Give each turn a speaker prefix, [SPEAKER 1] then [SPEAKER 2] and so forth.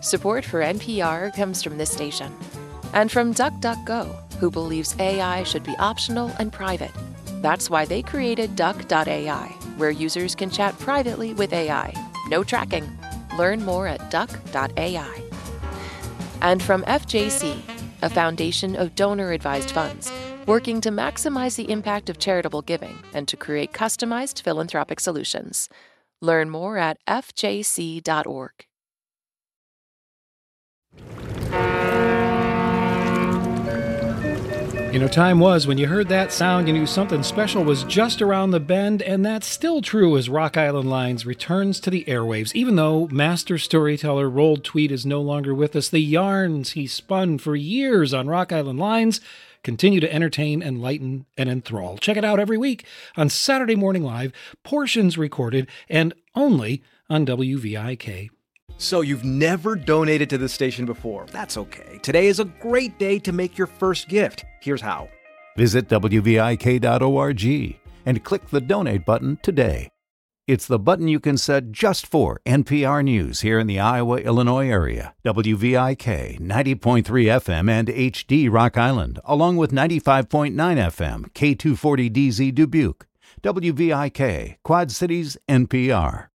[SPEAKER 1] Support for NPR comes from this station and from DuckDuckGo, who believes AI should be optional and private. That's why they created Duck.ai, where users can chat privately with AI. No tracking. Learn more at Duck.ai. And from FJC, a foundation of donor-advised funds, working to maximize the impact of charitable giving and to create customized philanthropic solutions. Learn more at fjc.org.
[SPEAKER 2] You know, time was when you heard that sound, you knew something special was just around the bend, and that's still true as Rock Island Lines returns to the airwaves. Even though master storyteller Roald Tweed is no longer with us, the yarns he spun for years on Rock Island Lines continue to entertain, enlighten, and enthrall. Check it out every week on Saturday Morning Live, portions recorded, and only on WVIK.
[SPEAKER 3] So you've never donated to this station before. That's okay. Today is a great day to make your first gift. Here's how.
[SPEAKER 4] Visit WVIK.org and click the donate button today. It's the button you can set just for NPR News here in the Iowa-Illinois area. WVIK 90.3 FM and HD Rock Island, along with 95.9 FM K240DZ Dubuque. WVIK, Quad Cities, NPR.